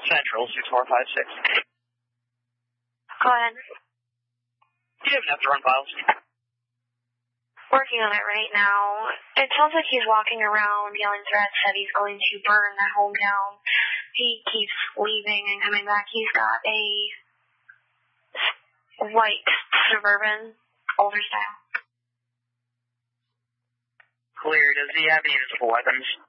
Central, 6456. Go ahead. Do you have enough to run files? Working on it right now. It sounds like he's walking around yelling threats that he's going to burn that hometown. He keeps leaving and coming back. He's got a white Suburban, older style. Clear. Does he have any visible weapons?